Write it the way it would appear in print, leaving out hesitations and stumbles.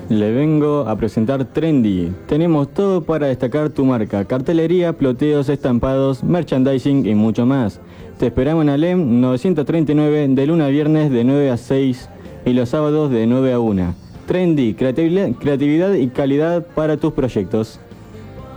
Le vengo a presentar Trendy. Tenemos todo para destacar tu marca: cartelería, ploteos, estampados, merchandising y mucho más. Te esperamos en Alem 939 de lunes a viernes de 9 a 6 y los sábados de 9 a 1. Trendy, creatividad y calidad para tus proyectos.